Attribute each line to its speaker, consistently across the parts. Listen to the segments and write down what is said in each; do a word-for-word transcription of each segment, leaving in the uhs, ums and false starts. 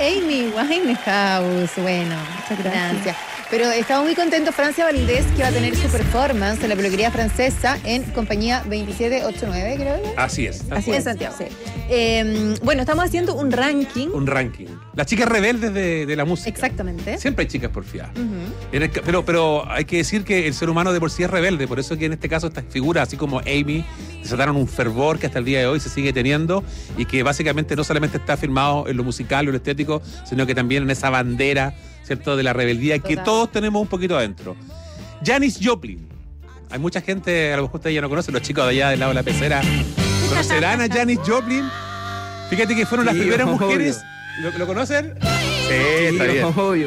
Speaker 1: Amy Winehouse, bueno, muchas gracias. Pero estamos muy contentos, Francia Valdés, que va a tener su performance en la peluquería francesa en compañía veintisiete ochenta y nueve, creo que.
Speaker 2: Así es.
Speaker 1: Así es, en Santiago. Sí. Eh, bueno, estamos haciendo un ranking.
Speaker 2: Un ranking. Las chicas rebeldes de, de la música.
Speaker 1: Exactamente.
Speaker 2: Siempre hay chicas porfiadas.
Speaker 1: Uh-huh.
Speaker 2: En el, pero, pero hay que decir que el ser humano de por sí es rebelde, por eso que en este caso estas figuras, así como Amy, desataron un fervor que hasta el día de hoy se sigue teniendo y que básicamente no solamente está firmado en lo musical o en lo estético, sino que también en esa bandera, ¿cierto?, de la rebeldía. Total. Que todos tenemos un poquito adentro. Janis Joplin. Hay mucha gente, a lo mejor ustedes ya no conocen, los chicos de allá del lado de la pecera conocerán a Janis Joplin. Fíjate que fueron sí, las primeras obvio. mujeres. ¿Lo, ¿Lo conocen? Sí, está bien.
Speaker 3: Obvio.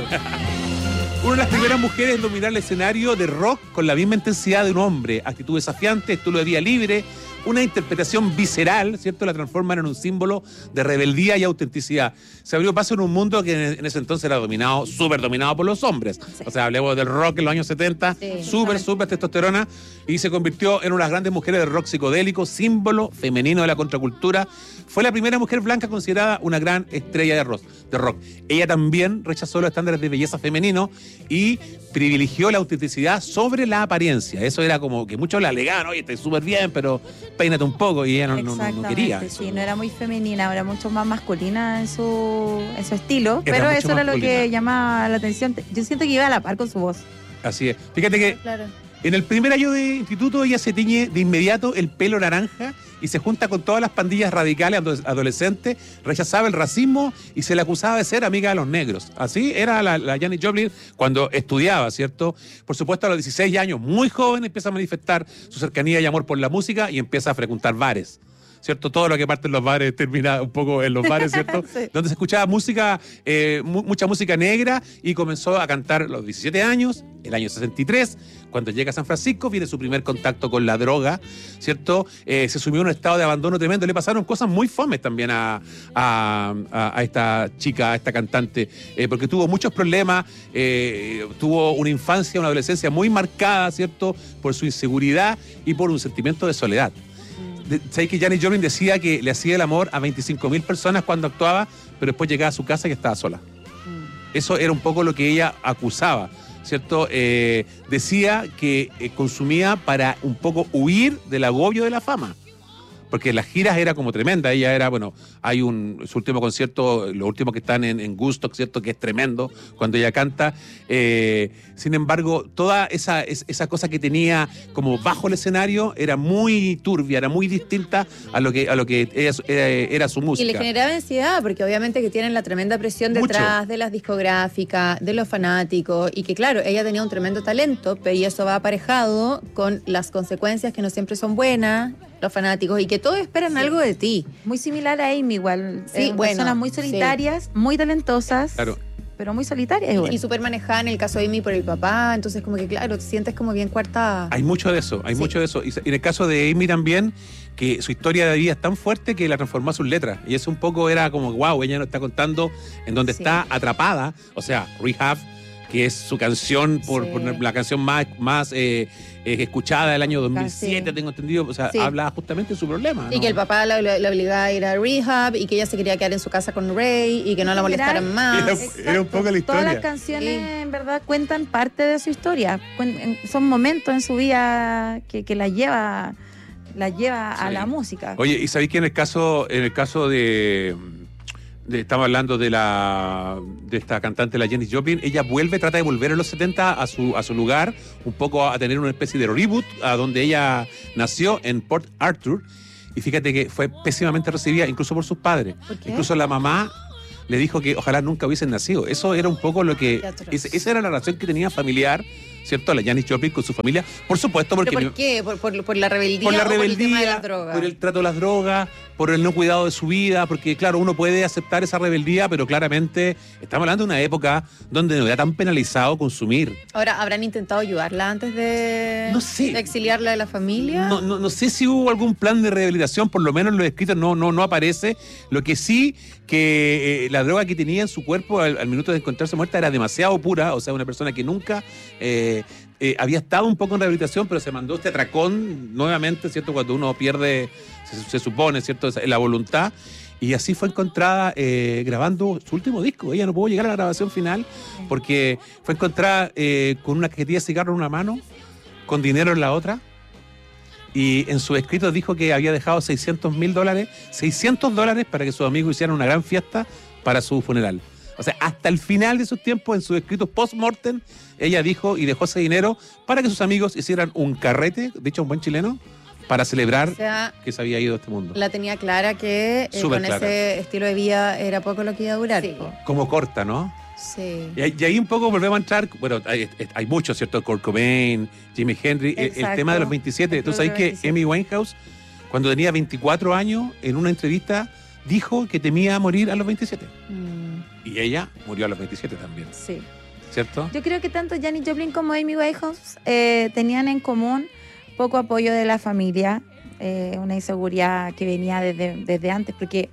Speaker 2: Una de las primeras mujeres en dominar el escenario de rock con la misma intensidad de un hombre. Actitud desafiante, estilo de vida libre, una interpretación visceral, ¿cierto? La transforman en un símbolo de rebeldía y autenticidad. Se abrió paso en un mundo que en ese entonces era dominado, súper dominado por los hombres. Sí. O sea, hablemos del rock en los años setenta, sí, súper, súper testosterona, y se convirtió en una de las grandes mujeres del rock psicodélico, símbolo femenino de la contracultura. Fue la primera mujer blanca considerada una gran estrella de rock. De rock. Ella también rechazó los estándares de belleza femenino y privilegió la autenticidad sobre la apariencia. Eso era como que muchos le alegaban, oye, estás súper bien, pero peínate un poco, y ella no, no, no quería.
Speaker 4: Sí, no era muy femenina, era mucho más masculina en su, en su estilo, era pero eso era masculina. Lo que llamaba la atención. Yo siento que iba a la par con su voz.
Speaker 2: Así es. Fíjate que
Speaker 1: claro.
Speaker 2: En el primer año de instituto ella se tiñe de inmediato el pelo naranja y se junta con todas las pandillas radicales adolescentes, rechazaba el racismo y se le acusaba de ser amiga de los negros. Así era la, la Janis Joplin cuando estudiaba, ¿cierto? Por supuesto, a los dieciséis años, muy joven, empieza a manifestar su cercanía y amor por la música y empieza a frecuentar bares, ¿cierto? Todo lo que parte en los bares termina un poco en los bares, ¿cierto? Sí. Donde se escuchaba música, eh, mu- mucha música negra, y comenzó a cantar a los diecisiete años, el año sesenta y tres, cuando llega a San Francisco, viene su primer contacto con la droga, ¿cierto? Eh, se sumió en un estado de abandono tremendo. Le pasaron cosas muy fomes también a, a, a, a esta chica, a esta cantante, eh, porque tuvo muchos problemas, eh, tuvo una infancia, una adolescencia muy marcada, ¿cierto? Por su inseguridad y por un sentimiento de soledad. ¿Sabes que Janis Joplin decía que le hacía el amor a veinticinco mil personas cuando actuaba, pero después llegaba a su casa y estaba sola? Mm. Eso era un poco lo que ella acusaba, ¿cierto? Eh, decía que eh, consumía para un poco huir del agobio de la fama, porque las giras era como tremenda. Ella era, bueno, hay un, su último concierto, los últimos que están en, en Woodstock, ¿cierto?, que es tremendo cuando ella canta. Eh, sin embargo, toda esa, esa cosa que tenía como bajo el escenario era muy turbia, era muy distinta a lo que, a lo que era, era, era su música.
Speaker 1: Y le generaba ansiedad, porque obviamente que tienen la tremenda presión detrás Mucho. de las discográficas, de los fanáticos, y que claro, ella tenía un tremendo talento, pero y eso va aparejado con las consecuencias que no siempre son buenas, los fanáticos, y que todos esperan sí. algo de ti.
Speaker 4: Muy similar a Amy igual.
Speaker 1: Sí,
Speaker 4: eh,
Speaker 1: bueno,
Speaker 4: personas muy solitarias, sí. muy talentosarias,
Speaker 2: claro.
Speaker 4: pero muy solitarias igual.
Speaker 1: Y, y súper manejada en el caso de Amy por el papá, entonces como que claro, te sientes como bien coartada.
Speaker 2: Hay mucho de eso, hay sí. mucho de eso. Y en el caso de Amy también, que su historia de vida es tan fuerte que la transformó a sus letras. Y eso un poco era como, wow, ella nos está contando en donde sí. está atrapada, o sea, Rehab, que es su canción, por, sí. por la canción más, más eh, eh, escuchada del año dos mil siete, sí. tengo entendido, o sea, sí. habla justamente de su problema, ¿no?
Speaker 1: Y que el papá la, la, la obligaba a ir a rehab y que ella se quería quedar en su casa con Ray y que no la molestaran más.
Speaker 2: Era, era un poco la historia.
Speaker 4: Todas las canciones, sí. en verdad, cuentan parte de su historia. Son momentos en su vida que, que la lleva, la lleva sí. a la música.
Speaker 2: Oye, ¿y sabéis que en el caso, en el caso de... De, estamos hablando de la de esta cantante, la Janis Joplin, ella vuelve, trata de volver en los setenta a su, a su lugar, un poco a tener una especie de reboot, a donde ella nació, en Port Arthur, y fíjate que fue pésimamente recibida, incluso por sus padres.
Speaker 1: ¿Por qué?
Speaker 2: Incluso la mamá le dijo que ojalá nunca hubiesen nacido. Eso era un poco lo que... Ese, esa era la relación que tenía familiar, ¿cierto? La Janis Joplin con su familia, por supuesto, porque...
Speaker 1: ¿Pero por qué? ¿Por, por, por la rebeldía
Speaker 2: por la
Speaker 1: o
Speaker 2: rebeldía,
Speaker 1: por el tema de las drogas?
Speaker 2: Por el trato de las drogas, por el no cuidado de su vida, porque claro, uno puede aceptar esa rebeldía, pero claramente estamos hablando de una época donde no era tan penalizado consumir.
Speaker 1: Ahora, ¿habrán intentado ayudarla antes de,
Speaker 2: no sé.
Speaker 1: de exiliarla de la familia?
Speaker 2: No, no, no sé si hubo algún plan de rehabilitación, por lo menos en los escritos no, no, no aparece. Lo que sí, que eh, la droga que tenía en su cuerpo al, al minuto de encontrarse muerta era demasiado pura, o sea, una persona que nunca... Eh, Eh, había estado un poco en rehabilitación, pero se mandó este atracón nuevamente, ¿cierto? Cuando uno pierde, se, se supone, ¿cierto?, la voluntad. Y así fue encontrada eh, grabando su último disco. Ella no pudo llegar a la grabación final porque fue encontrada eh, con una cajetilla de cigarro en una mano, con dinero en la otra. Y en sus escritos dijo que había dejado seiscientos mil dólares, seiscientos dólares para que sus amigos hicieran una gran fiesta para su funeral. O sea, hasta el final de sus tiempos, en sus escritos post-mortem, ella dijo y dejó ese dinero para que sus amigos hicieran un carrete, dicho un buen chileno, para celebrar
Speaker 1: O sea,
Speaker 2: que se había ido a este mundo.
Speaker 1: la tenía clara que eh,
Speaker 2: Súper
Speaker 1: con
Speaker 2: clara.
Speaker 1: ese estilo de vida era poco lo que iba a durar.
Speaker 4: Sí.
Speaker 1: po.
Speaker 2: Como corta, ¿no?
Speaker 1: Sí.
Speaker 2: Y, ahí- y ahí un poco volvemos a entrar, bueno, hay, hay muchos, ¿cierto? Kurt Cobain, Jimi Hendrix, el, el
Speaker 4: Exacto.
Speaker 2: tema de los veintisiete.
Speaker 4: El
Speaker 2: Tú sabes
Speaker 4: club de
Speaker 2: que
Speaker 4: veintisiete.
Speaker 2: Amy Winehouse, cuando tenía veinticuatro años, en una entrevista, dijo que temía morir a los veintisiete.
Speaker 1: Mm,
Speaker 2: Y ella murió a los veintisiete también,
Speaker 4: Sí.
Speaker 2: ¿cierto?
Speaker 4: Yo creo que tanto Janis Joplin como Amy Winehouse eh, tenían en común poco apoyo de la familia, eh, una inseguridad que venía desde, desde antes, porque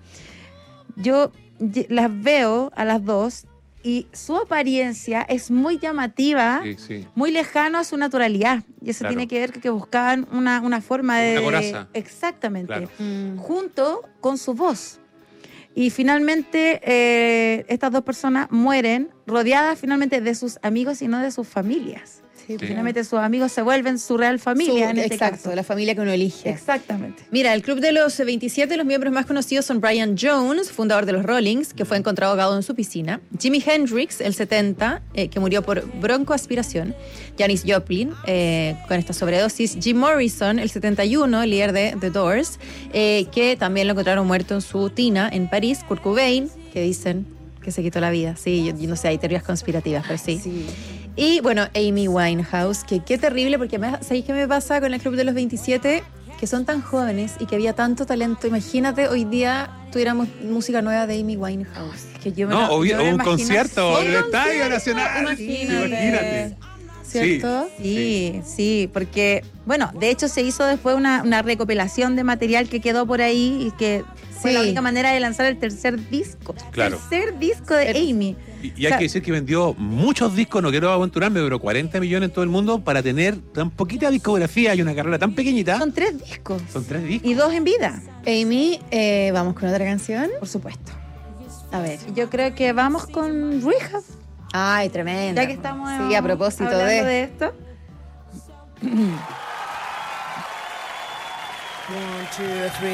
Speaker 4: yo ye- las veo a las dos y su apariencia es muy llamativa,
Speaker 2: Sí, sí.
Speaker 4: muy lejano a su naturalidad. Y eso
Speaker 2: Claro.
Speaker 4: tiene que ver con que buscaban una, una forma de...
Speaker 2: Una coraza.
Speaker 4: Exactamente.
Speaker 2: Claro.
Speaker 1: mm.
Speaker 4: Junto con su voz. Y finalmente eh, estas dos personas mueren rodeadas finalmente de sus amigos y no de sus familias.
Speaker 1: Sí,
Speaker 2: Sí.
Speaker 4: Finalmente sus amigos se vuelven su real familia
Speaker 1: Su-
Speaker 4: en este
Speaker 1: exacto,
Speaker 4: caso.
Speaker 1: la familia que uno elige.
Speaker 4: Exactamente.
Speaker 1: Mira, el club de los veintisiete, los miembros más conocidos son Brian Jones, fundador de los Rollings, que fue encontrado ahogado en su piscina; Jimi Hendrix, el setenta, eh, que murió por broncoaspiración; Janis Joplin, eh, con esta sobredosis; Jim Morrison, el setenta y uno, líder de The Doors, eh, que también lo encontraron muerto en su tina en París; Kurt Cobain, que dicen que se quitó la vida. Sí, yo, yo no sé, hay teorías conspirativas, pero sí.
Speaker 4: Sí.
Speaker 1: Y bueno, Amy Winehouse, que qué terrible, porque me, ¿sabéis qué me pasa con el club de los veintisiete? Que son tan jóvenes y que había tanto talento. Imagínate, hoy día tuviéramos música nueva de Amy Winehouse.
Speaker 4: Que yo me
Speaker 2: No,
Speaker 4: lo-
Speaker 2: obvio,
Speaker 4: yo me
Speaker 2: un
Speaker 4: imagino
Speaker 2: concierto
Speaker 4: así.
Speaker 2: en el Estadio Nacional.
Speaker 1: Imagínate.
Speaker 2: Imagínate.
Speaker 1: ¿Cierto?
Speaker 4: Sí, sí, porque, bueno, de hecho se hizo después una, una recopilación de material que quedó por ahí y que fue
Speaker 1: Sí.
Speaker 4: la única manera de lanzar el tercer disco.
Speaker 2: Claro.
Speaker 4: Tercer disco de
Speaker 1: El-
Speaker 4: Amy.
Speaker 2: Y, y hay que decir que vendió muchos discos, no quiero aventurarme, pero cuarenta millones en todo el mundo para tener tan poquita discografía y una carrera tan pequeñita.
Speaker 4: Son tres discos.
Speaker 2: Son tres discos.
Speaker 4: Y dos en vida,
Speaker 1: Amy, eh, vamos con otra canción.
Speaker 4: por supuesto.
Speaker 1: A ver.
Speaker 4: Yo creo que vamos con Rehab,
Speaker 1: Ay, tremenda.
Speaker 4: ya que estamos
Speaker 1: Sí, a propósito
Speaker 4: hablando
Speaker 1: de...
Speaker 4: de esto.
Speaker 3: One, two, three.